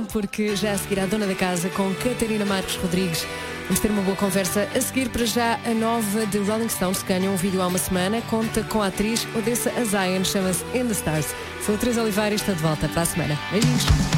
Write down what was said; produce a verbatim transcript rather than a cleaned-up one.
porque já a seguir à Dona da Casa com Catarina Marques Rodrigues. Vamos ter uma boa conversa. A seguir, para já, a nova de Rolling Stones, que ganhou um vídeo há uma semana, conta com a atriz Odessa Azayan, chama-se In the Stars. Sou a Teresa Oliveira e estou de volta para a semana. Beijinhos.